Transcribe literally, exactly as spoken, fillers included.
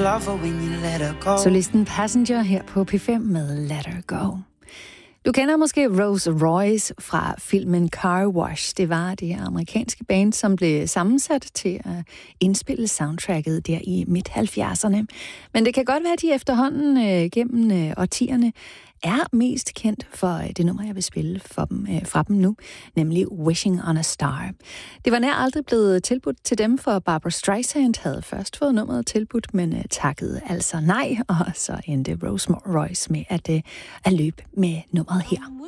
love her when you let her go. Solisten Passenger her på P fem med Let Her Go. Du kender måske Rose Royce fra filmen Car Wash. Det var det amerikanske band, som blev sammensat til at indspille soundtracket der i midt halvfjerdserne. Men det kan godt være, at de efterhånden øh, gennem øh, årtierne er mest kendt for øh, det nummer, jeg vil spille for dem, øh, fra dem nu, nemlig Wishing on a Star. Det var nær aldrig blevet tilbudt til dem, for Barbra Streisand havde først fået nummeret tilbudt, men øh, takkede altså nej, og så endte Rose Royce med at, øh, at løbe med nummeret her.